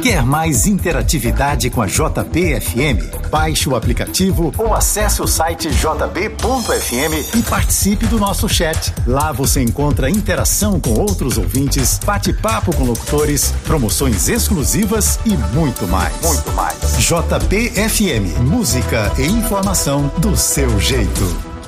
Quer mais interatividade com a JB-FM? Baixe o aplicativo ou acesse o site jb.fm e participe do nosso chat. Lá você encontra interação com outros ouvintes, bate-papo com locutores, promoções exclusivas e muito mais. Muito mais. JB-FM, música e informação do seu jeito.